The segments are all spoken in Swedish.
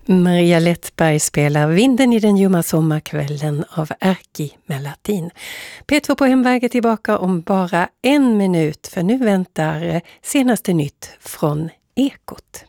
Maria Lättberg spelar Vinden i den ljumma sommarkvällen av Erkki Melatin. P2 på hemvägen tillbaka om bara 1 minut, för nu väntar senaste nytt från Ekot.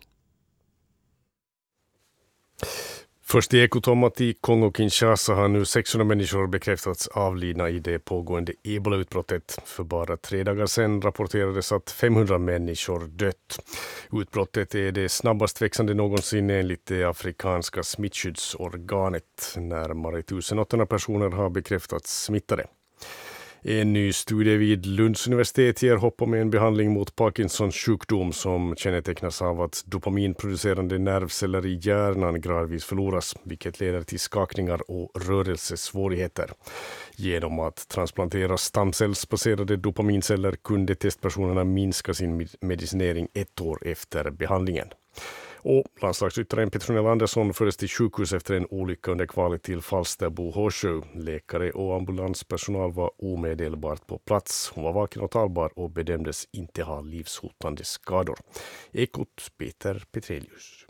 Först i Ekot om att i Kongo-Kinshasa har nu 600 människor bekräftats avlidna i det pågående Ebola-utbrottet. För bara 3 dagar sedan rapporterades att 500 människor dött. Utbrottet är det snabbast växande någonsin enligt det afrikanska smittskyddsorganet. Närmare 1800 personer har bekräftats smittade. En ny studie vid Lunds universitet ger hopp om en behandling mot Parkinsons sjukdom som kännetecknas av att dopaminproducerande nervceller i hjärnan gradvis förloras, vilket leder till skakningar och rörelsesvårigheter. Genom att transplantera stamcellsbaserade dopaminceller kunde testpersonerna minska sin medicinering 1 år efter behandlingen. Och landslagsryttaren Petronella Andersson fördes till sjukhus efter en olycka under kvalet till Falsterbo-Horsjö. Läkare och ambulanspersonal var omedelbart på plats. Hon var vaken och talbar och bedömdes inte ha livshotande skador. Ekot Peter Petrelius.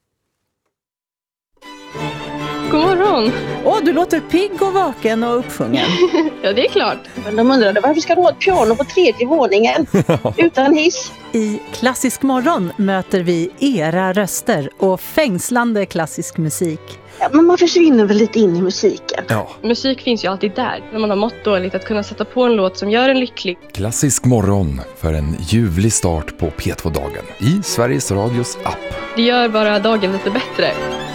God morgon! Du låter pigg och vaken och uppsjungen. Ja, det är klart. Men de undrade varför ska du ha ett piano på 3:e våningen utan hiss? I Klassisk morgon möter vi era röster och fängslande klassisk musik. Ja, men man försvinner väl lite in i musiken. Ja. Musik finns ju alltid där. När man har mått dåligt, att kunna sätta på en låt som gör en lycklig. Klassisk morgon för en ljuvlig start på P2-dagen i Sveriges Radios app. Det gör bara dagen lite bättre.